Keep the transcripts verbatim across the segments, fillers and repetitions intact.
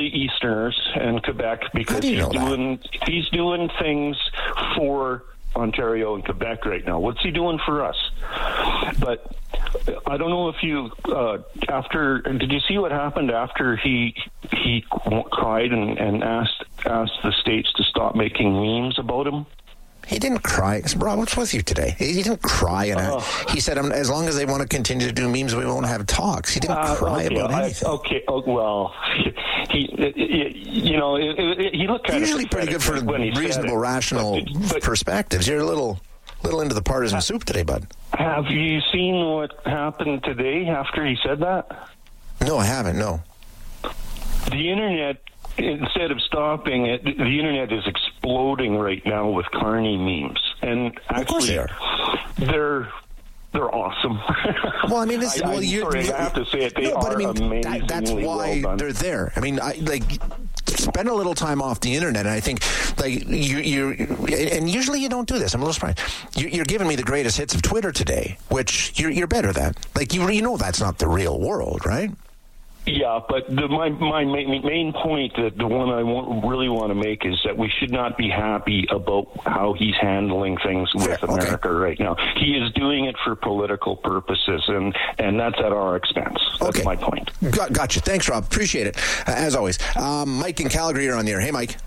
Easterners and Quebec because do you he's know that? doing he's doing things for Ontario and Quebec right now. What's he doing for us? But I don't know if you uh, after did you see what happened after he he cried and, and asked asked the states to stop making memes about him? He didn't cry. Rob, what's with you today? He didn't cry. And uh, he said, um, as long as they want to continue to do memes, we won't have talks. He didn't uh, cry okay, about I, anything. Okay, oh, well, he, he, you know, it, it, he looked kind Usually of pretty good for reasonable, rational but, but, perspectives. You're a little, little into the partisan uh, soup today, bud. Have you seen what happened today after he said that? No, I haven't, no. The internet, instead of stopping it, the internet is exploding right now with Carney memes, and actually, of course they are. They're they're awesome. Well, I mean, this, I, well, you I have to say it. They no, are but I mean, amazingly that, that's why well done. They're there. I mean, I like spend a little time off the internet, and I think like you, you, and usually you don't do this. I'm a little surprised. You, you're giving me the greatest hits of Twitter today, which you're, you're better than. Like you, you know, that's not the real world, right? Yeah, but the, my my main, main point, that the one I want, really want to make, is that we should not be happy about how he's handling things with Fair, America okay. right now. He is doing it for political purposes, and, and that's at our expense. That's okay. my point. Got, gotcha. Thanks, Rob. Appreciate it, uh, as always. Um, Mike in Calgary, you're on the air. Hey, Mike.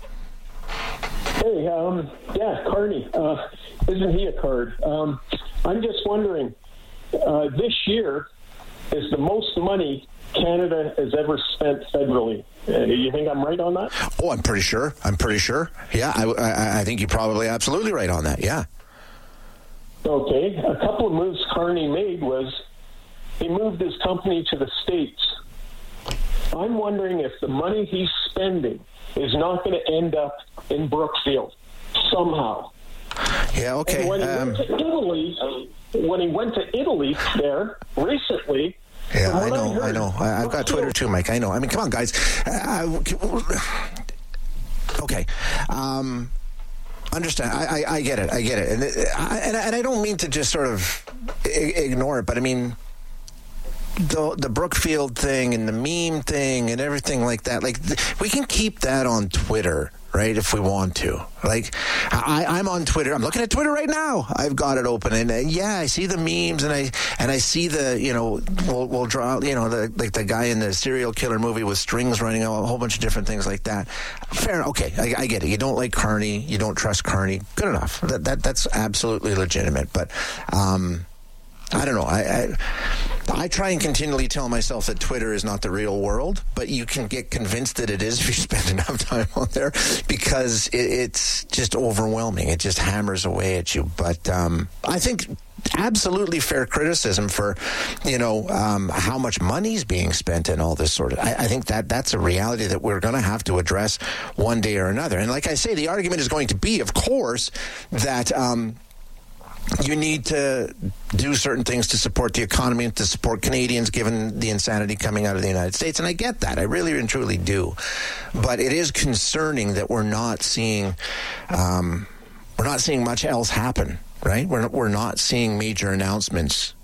Hey, um, yeah, Carney. Uh, isn't he a card? Um, I'm just wondering, uh, this year is the most money Canada has ever spent federally. Uh, you think I'm right on that? Oh, I'm pretty sure. I'm pretty sure. Yeah, I, I, I think you're probably absolutely right on that. Yeah. Okay. A couple of moves Carney made was he moved his company to the States. I'm wondering if the money he's spending is not going to end up in Brookfield somehow. Yeah, okay. And when he um, went to Italy, when he went to Italy there recently, Yeah, I know, I, I know. I, I've got Twitter too, Mike. I know. I mean, come on, guys. Uh, okay. Um, understand. I, I, I get it. I get it. And, I, and, and I don't mean to just sort of ignore it, but I mean, the the Brookfield thing and the meme thing and everything like that, like, we can keep that on Twitter, right, if we want to. Like, I, I'm on Twitter. I'm looking at Twitter right now. I've got it open, and uh, yeah, I see the memes, and I and I see the, you know, we'll, we'll draw, you know, the like the guy in the serial killer movie with strings running out, a whole bunch of different things like that. Fair, okay, I, I get it. You don't like Carney, you don't trust Carney. Good enough. That that that's absolutely legitimate. But um, I don't know. I. I I try and continually tell myself that Twitter is not the real world, but you can get convinced that it is if you spend enough time on there, because it, it's just overwhelming. It just hammers away at you. But um, I think absolutely fair criticism for, you know, um, how much money's being spent and all this sort of. I, I think that that's a reality that we're going to have to address one day or another. And like I say, the argument is going to be, of course, that Um, you need to do certain things to support the economy and to support Canadians, given the insanity coming out of the United States. And I get that. I really and truly do. But it is concerning that we're not seeing, um, we're not seeing much else happen, right? We're, we're not seeing major announcements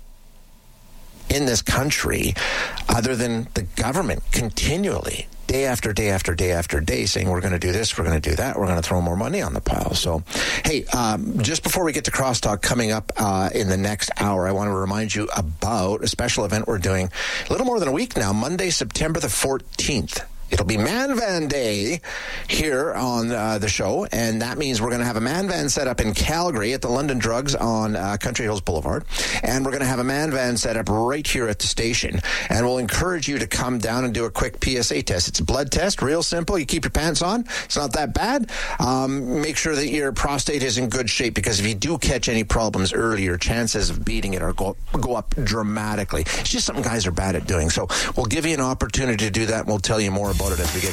in this country other than the government continually, day after day after day after day, saying we're going to do this, we're going to do that, we're going to throw more money on the pile. So, hey, um, just before we get to Crosstalk coming up uh, in the next hour, I want to remind you about a special event we're doing a little more than a week now, Monday, September the fourteenth. It'll be Man Van Day here on uh, the show, and that means we're going to have a Man Van set up in Calgary at the London Drugs on uh, Country Hills Boulevard, and we're going to have a Man Van set up right here at the station, and we'll encourage you to come down and do a quick P S A test. It's a blood test, real simple. You keep your pants on. It's not that bad. Um, make sure that your prostate is in good shape, because if you do catch any problems early, your chances of beating it are go, go up dramatically. It's just something guys are bad at doing. So we'll give you an opportunity to do that, and we'll tell you more about it as we get